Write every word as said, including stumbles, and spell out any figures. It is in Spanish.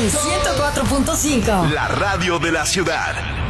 ciento cuatro punto cinco. La radio de la ciudad.